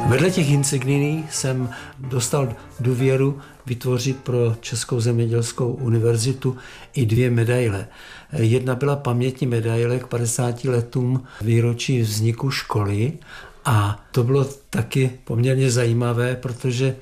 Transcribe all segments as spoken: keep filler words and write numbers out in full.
Vedle těch insignií jsem dostal důvěru vytvořit pro Českou zemědělskou univerzitu i dvě medaile. Jedna byla pamětní medaile k padesáti letům výročí vzniku školy a to bylo taky poměrně zajímavé, protože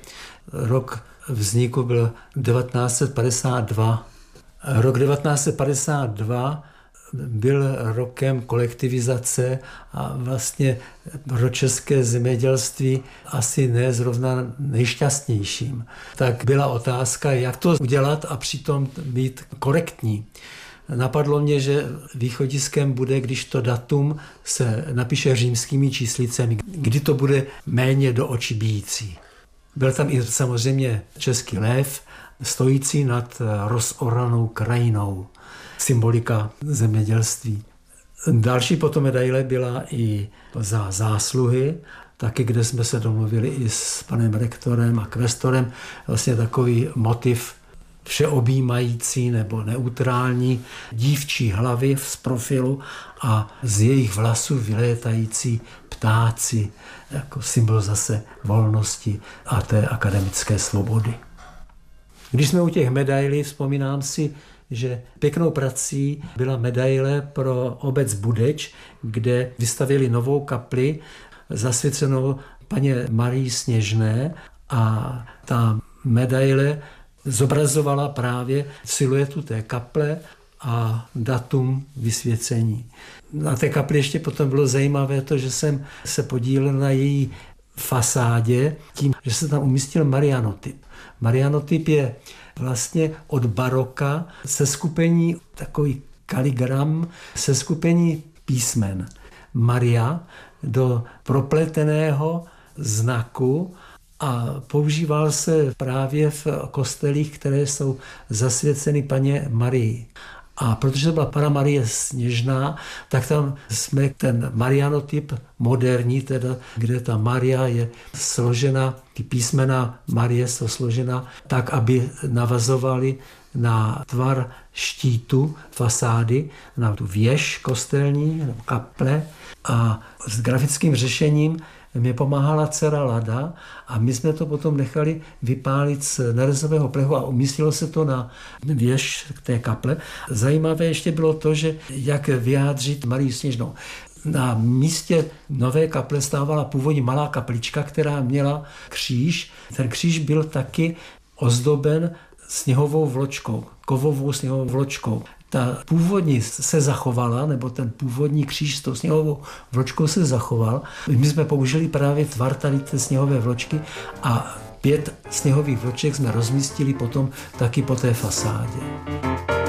rok vzniku byl devatenáct set padesát dva. Rok devatenáct set padesát dva byl rokem kolektivizace a vlastně pro české zemědělství asi ne zrovna nejšťastnějším. Tak byla otázka, jak to udělat a přitom být korektní. Napadlo mě, že východiskem bude, když to datum se napíše římskými číslicemi, kdy to bude méně do očí bijící. Byl tam i samozřejmě český lev, stojící nad rozoranou krajinou. Symbolika zemědělství. Další potom medaile byla i za zásluhy, taky kde jsme se domluvili i s panem rektorem a kvestorem, vlastně takový motiv všeobjímající nebo neutrální dívčí hlavy z profilu a z jejich vlasů vylétající ptáci, jako symbol zase volnosti a té akademické svobody. Když jsme u těch medailí, vzpomínám si, že pěknou prací byla medaile pro obec Budeč, kde vystavili novou kapli zasvěcenou paně Marii Sněžné a ta medaile zobrazovala právě siluetu té kaple a datum vysvěcení. Na té kapli ještě potom bylo zajímavé to, že jsem se podílel na její fasádě tím, že se tam umístil Marianotyp. Marianotyp je vlastně od baroka seskupení, takový kaligram, seskupení písmen Maria do propleteného znaku a používal se právě v kostelích, které jsou zasvěceny paně Marii. A protože to byla Panna Marie Sněžná, tak tam jsme ten marianotyp moderní, teda, kde ta Maria je složena, ty písmena Marie jsou složena tak, aby navazovaly na tvar štítu fasády, na tu věž kostelní nebo kaple. A s grafickým řešením mě pomáhala dcera Lada a my jsme to potom nechali vypálit z nerezového plechu a umístilo se to na věž té kaple. Zajímavé ještě bylo to, že jak vyjádřit Marii Sněžnou. Na místě nové kaple stávala původní malá kaplička, která měla kříž. Ten kříž byl taky ozdoben sněhovou vločkou, kovovou sněhovou vločkou. Ta původní se zachovala, nebo ten původní kříž s tou sněhovou vločkou se zachoval. My jsme použili právě tvar tady té sněhové vločky a pět sněhových vloček jsme rozmístili potom taky po té fasádě.